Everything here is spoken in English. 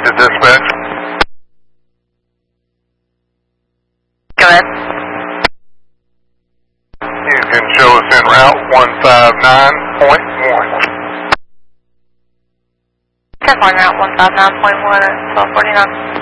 to dispatch. Go ahead. You can show us en route 159.1. 10 on route 159.1 at 1249.